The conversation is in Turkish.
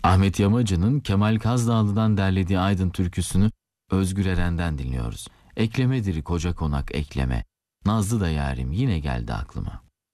Ahmet Yamacı'nın Kemal Kazdağlı'dan derlediği Aydın türküsünü Özgür Eren'den dinliyoruz. Eklemedir koca konak ekleme, nazlı da yarim yine geldi aklıma.